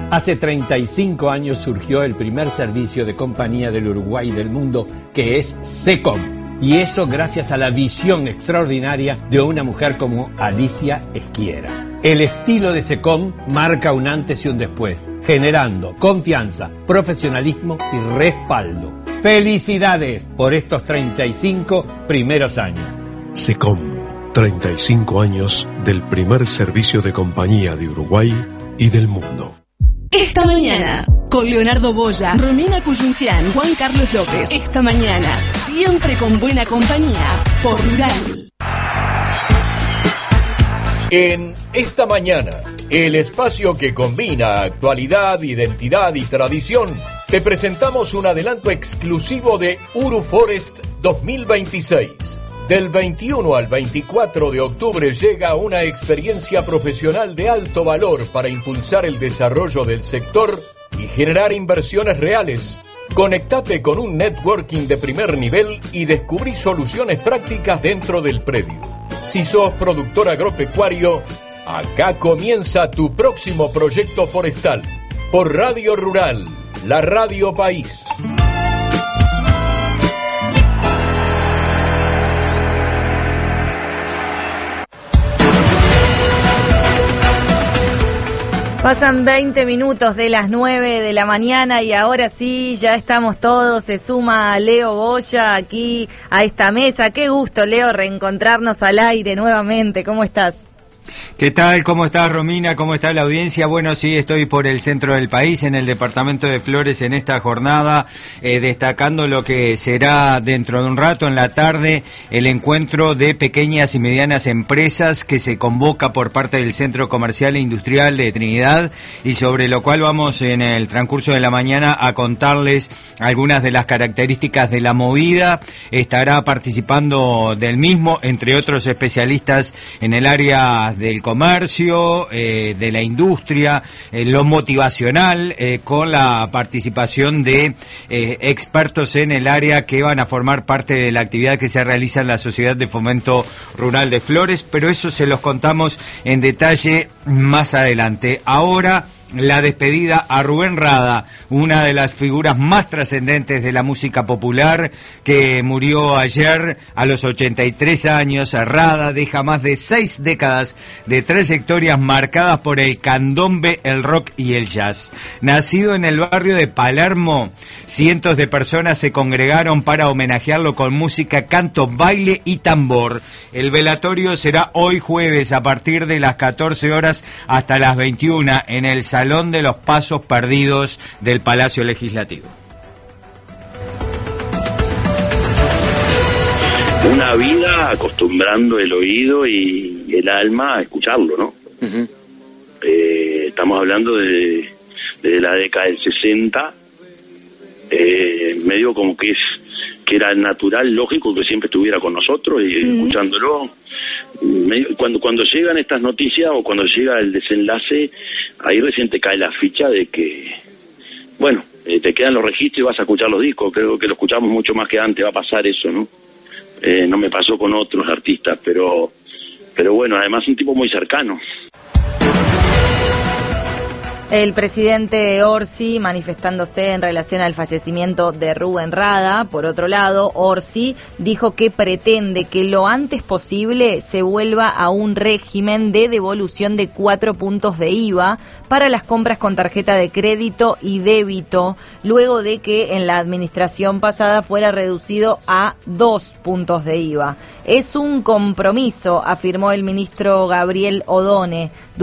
Hace 35 años surgió el primer servicio de compañía del Uruguay y del mundo, que es SECOM. Y eso gracias a la visión extraordinaria de una mujer como Alicia Esquiera. El estilo de SECOM marca un antes y un después, generando confianza, profesionalismo y respaldo. ¡Felicidades por estos 35 primeros años! SECOM, 35 años del primer servicio de compañía de Uruguay y del mundo. Esta mañana, con Leonardo Boya, Romina Cuyungian, Juan Carlos López. Esta mañana, siempre con buena compañía, por Rural. En Esta Mañana, el espacio que combina actualidad, identidad y tradición, te presentamos un adelanto exclusivo de Uruforest 2026. Del 21 al 24 de octubre llega una experiencia profesional de alto valor para impulsar el desarrollo del sector y generar inversiones reales. Conectate con un networking de primer nivel y descubrí soluciones prácticas dentro del predio. Si sos productor agropecuario, acá comienza tu próximo proyecto forestal. Por Radio Rural, la Radio País. Pasan 20 minutos de las 9 de la mañana y ahora sí, ya estamos todos, se suma Leo Boya aquí a esta mesa. Qué gusto, Leo, reencontrarnos al aire nuevamente. ¿Cómo estás? ¿Qué tal? ¿Cómo estás, Romina? ¿Cómo está la audiencia? Bueno, sí, estoy por el centro del país, en el departamento de Flores, en esta jornada, destacando lo que será dentro de un rato, en la tarde, el encuentro de pequeñas y medianas empresas que se convoca por parte del Centro Comercial e Industrial de Trinidad y sobre lo cual vamos en el transcurso de la mañana a contarles algunas de las características de la movida. Estará participando del mismo, entre otros especialistas en el área del comercio, de la industria, lo motivacional, con la participación de expertos en el área que van a formar parte de la actividad que se realiza en la Sociedad de Fomento Rural de Flores, pero eso se los contamos en detalle más adelante. Ahora, la despedida a Rubén Rada, una de las figuras más trascendentes de la música popular, que murió ayer a los 83 años. Rada deja más de 6 décadas de trayectorias marcadas por el candombe, el rock y el jazz. Nacido en el barrio de Palermo, cientos de personas se congregaron para homenajearlo con música, canto, baile y tambor. El velatorio será hoy jueves a partir de las 14 horas hasta las 21 en el Salón de los Pasos Perdidos del Palacio Legislativo. Una vida acostumbrando el oído y el alma a escucharlo, ¿no? Uh-huh. Estamos hablando de la década del 60, medio como que era natural, lógico que siempre estuviera con nosotros y escuchándolo. Cuando llegan estas noticias o cuando llega el desenlace, ahí recién te cae la ficha de que, bueno, te quedan los registros y vas a escuchar los discos. Creo que lo escuchamos mucho más que antes, va a pasar eso, ¿no? No me pasó con otros artistas, pero bueno, además un tipo muy cercano. El presidente Orsi manifestándose en relación al fallecimiento de Rubén Rada. Por otro lado, Orsi dijo que pretende que lo antes posible se vuelva a un régimen de devolución de 4 puntos de IVA para las compras con tarjeta de crédito y débito, luego de que en la administración pasada fuera reducido a 2 puntos de IVA. Es un compromiso, afirmó el ministro Gabriel Odone.